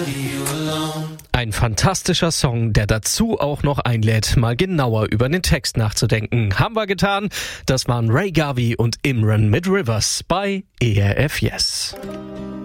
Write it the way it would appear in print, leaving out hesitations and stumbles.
Ein fantastischer Song, der dazu auch noch einlädt, mal genauer über den Text nachzudenken. Haben wir getan. Das waren Ray Garvey und Imran mit Rivers bei ERF Yes.